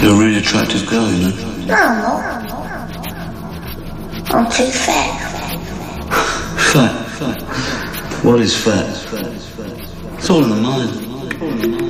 You're a really attractive girl, you know. No, I'm not. I'm too fat. Fat? What is fat? It's all in the mind.